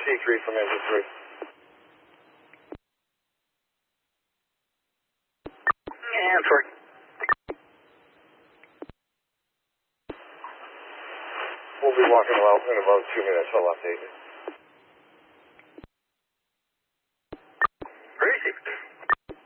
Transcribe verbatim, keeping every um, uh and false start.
T three from engine three. And three. We'll be walking well in about two minutes. I'll update you.